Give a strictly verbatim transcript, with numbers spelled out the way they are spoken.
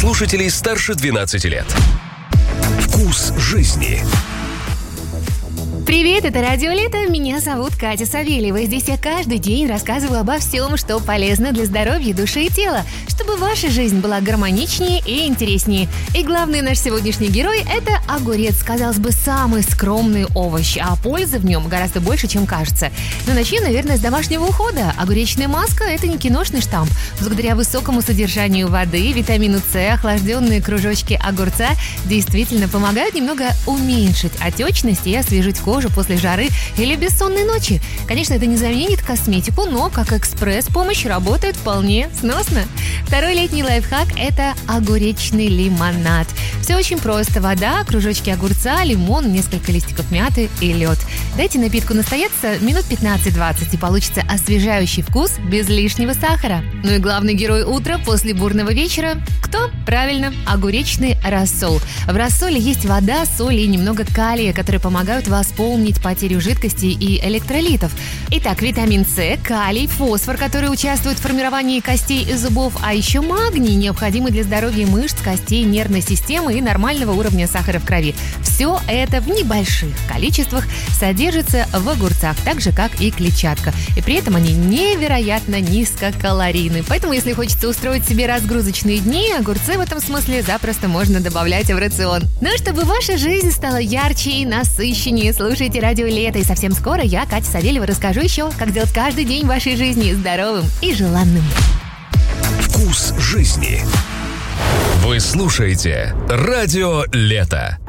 слушателей старше двенадцати лет. Вкус жизни. Привет, это Радио Лето, меня зовут Катя Савельева, и здесь я каждый день рассказываю обо всем, что полезно для здоровья души и тела, чтобы ваша жизнь была гармоничнее и интереснее. И главный наш сегодняшний герой – это огурец, казалось бы, самый скромный овощ, а пользы в нем гораздо больше, чем кажется. Но начнем, наверное, с домашнего ухода. Огуречная маска – это не киношный штамп. Благодаря высокому содержанию воды, витамину С, охлажденные кружочки огурца действительно помогают немного уменьшить отечность и освежить кожу после жары или бессонной ночи. Конечно, это не заменит косметику, но как экспресс-помощь работает вполне сносно. Второй летний лайфхак – это огуречный лимонад. Все очень просто. Вода, кружочки огурца, лимон, несколько листиков мяты и лед. Дайте напитку настояться минут пятнадцать-двадцать, и получится освежающий вкус без лишнего сахара. Ну и главный герой утра после бурного вечера – кто? Правильно, огуречный рассол. В рассоле есть вода, соль и немного калия, которые помогают восполнить потерю жидкости и электролитов. Итак, витамин С, калий, фосфор, которые участвуют в формировании костей и зубов, а еще магний, необходимый для здоровья мышц, костей, нервной системы и нормального уровня сахара в крови. Все это в небольших количествах содержится в огурцах, так же, как и клетчатка. И при этом они невероятно низкокалорийны. Поэтому, если хочется устроить себе разгрузочные дни, огурцы в этом смысле запросто можно добавлять в рацион. Ну, чтобы ваша жизнь стала ярче и насыщеннее, слушайте Радио Лето. И совсем скоро я, Катя Савельева, расскажу еще, как сделать каждый день вашей жизни здоровым и желанным. Вкус жизни. Вы слушаете Радио Лето.